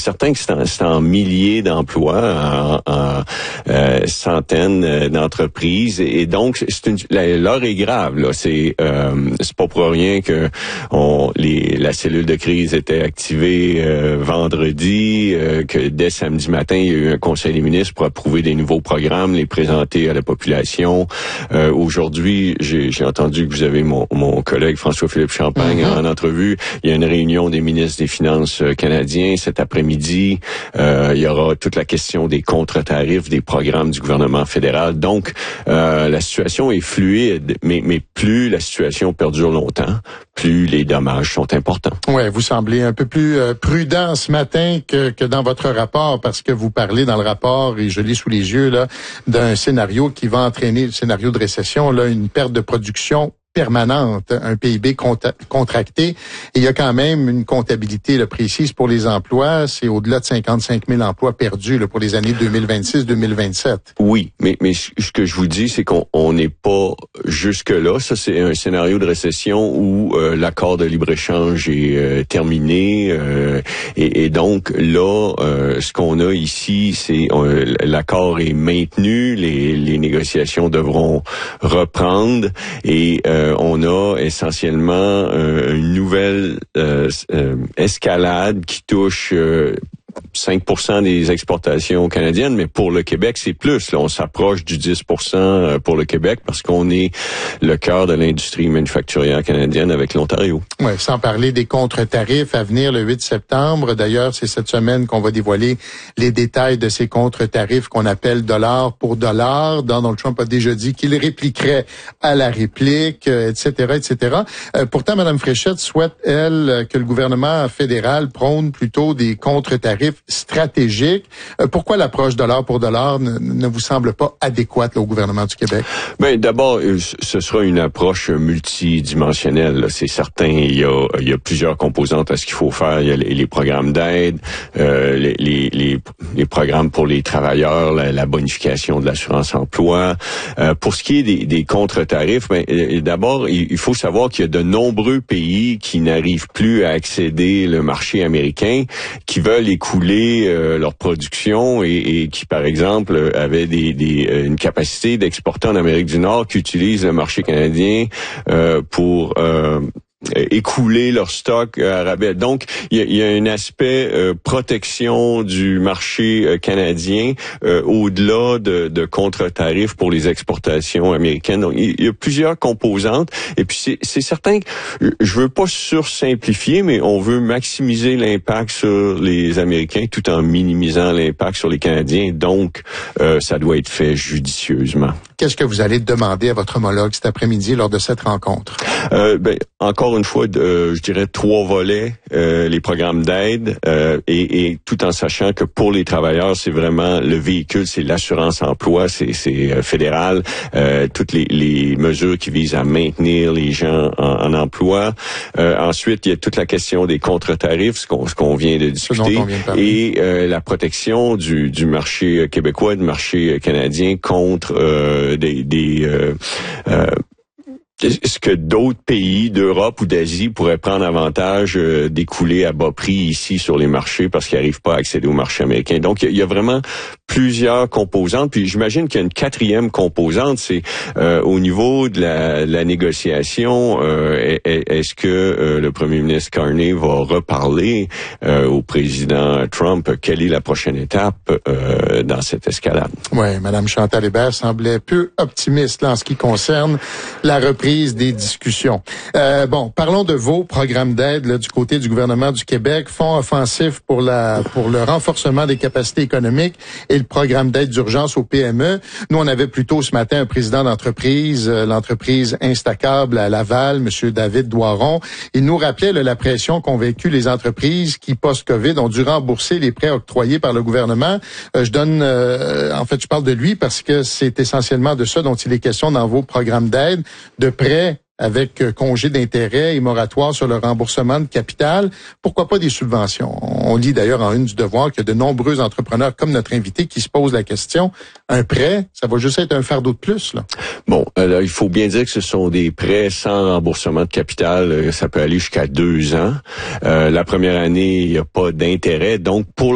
certain que c'est en milliers d'emplois, en centaines d'entreprises, et donc l'heure est grave. Là, c'est pas pour rien que la cellule de crise était activée vendredi, que dès samedi matin il y a eu un conseil des ministres pour approuver des nouveaux programmes, les présenter à la population. Aujourd'hui, j'ai entendu que vous avez mon collègue François-Philippe Champagne en entrevue. Il y a une réunion des ministres des Finances canadiens cet après-midi. Il y aura toute la question des contre-tarifs, des programmes du gouvernement fédéral. Donc, la situation est fluide, mais plus la situation perdure longtemps, plus les dommages sont importants. Ouais, vous semblez un peu plus prudent ce matin que dans votre rapport, parce que vous parlez dans le rapport, et je l'ai sous les yeux, là, d'un scénario qui va entraîner, le scénario de récession, là, une perte de production permanente, un PIB contracté. Et il y a quand même une comptabilité précise pour les emplois. C'est au-delà de 55 000 emplois perdus pour les années 2026-2027. Oui, mais ce que je vous dis, c'est qu'on n'est pas jusque-là. Ça, c'est un scénario de récession où l'accord de libre-échange est terminé. Et donc, là, ce qu'on a ici, c'est l'accord est maintenu. Les négociations devront reprendre. Et on a essentiellement une nouvelle escalade qui touche 5% des exportations canadiennes, mais pour le Québec, c'est plus. Là, on s'approche du 10% pour le Québec parce qu'on est le cœur de l'industrie manufacturière canadienne avec l'Ontario. Oui, sans parler des contre-tarifs à venir le 8 septembre. D'ailleurs, c'est cette semaine qu'on va dévoiler les détails de ces contre-tarifs qu'on appelle dollar pour dollar. Donald Trump a déjà dit qu'il répliquerait à la réplique, etc., etc. Pourtant, Mme Fréchette souhaite, elle, que le gouvernement fédéral prône plutôt des contre-tarifs stratégiques. Pourquoi l'approche dollar pour dollar ne vous semble pas adéquate au gouvernement du Québec? Ben d'abord, ce sera une approche multidimensionnelle. C'est certain, il y a plusieurs composantes à ce qu'il faut faire. Il y a les programmes d'aide, les programmes pour les travailleurs, la bonification de l'assurance-emploi. Pour ce qui est des contre-tarifs, d'abord, il faut savoir qu'il y a de nombreux pays qui n'arrivent plus à accéder le marché américain, qui veulent écouler leur production et qui, par exemple, avaient une capacité d'exporter en Amérique du Nord, qui utilisent le marché canadien pour écouler leur stock à rabais. Donc, il y a un aspect protection du marché canadien au-delà de contre-tarifs pour les exportations américaines. Donc, il y a plusieurs composantes. Et puis, c'est certain que je veux pas sursimplifier, mais on veut maximiser l'impact sur les Américains tout en minimisant l'impact sur les Canadiens. Donc, ça doit être fait judicieusement. Qu'est-ce que vous allez demander à votre homologue cet après-midi lors de cette rencontre? Encore une fois, je dirais 3 volets, les programmes d'aide, et tout en sachant que pour les travailleurs, c'est vraiment le véhicule, c'est l'assurance-emploi, c'est fédéral, toutes les mesures qui visent à maintenir les gens en emploi. Ensuite, il y a toute la question des contre-tarifs, ce qu'on vient de discuter, et la protection du marché québécois, du marché canadien contre ce que d'autres pays d'Europe ou d'Asie pourraient prendre avantage d'écouler à bas prix ici sur les marchés parce qu'ils n'arrivent pas à accéder au marché américain. Donc, il y a vraiment plusieurs composantes. Puis j'imagine qu'il y a une 4e composante, c'est au niveau de la négociation, est-ce que le premier ministre Carney va reparler au président Trump quelle est la prochaine étape dans cette escalade? Oui, Mme Chantal Hébert semblait peu optimiste là, en ce qui concerne la reprise des discussions. Parlons de vos programmes d'aide là, du côté du gouvernement du Québec, fonds offensif pour le renforcement des capacités économiques et le programme d'aide d'urgence aux PME. Nous, on avait plutôt ce matin un président d'entreprise, l'entreprise Instacable à Laval, M. David Doiron. Il nous rappelait la pression qu'ont vécu les entreprises qui, post-COVID, ont dû rembourser les prêts octroyés par le gouvernement. Je parle de lui parce que c'est essentiellement de ça dont il est question dans vos programmes d'aide, de prêts avec congé d'intérêt et moratoire sur le remboursement de capital. Pourquoi pas des subventions? On lit d'ailleurs en une du Devoir qu'il y a de nombreux entrepreneurs comme notre invité qui se posent la question, un prêt, ça va juste être un fardeau de plus, là? Bon, il faut bien dire que ce sont des prêts sans remboursement de capital. Ça peut aller jusqu'à 2 ans. La première année, il n'y a pas d'intérêt. Donc, pour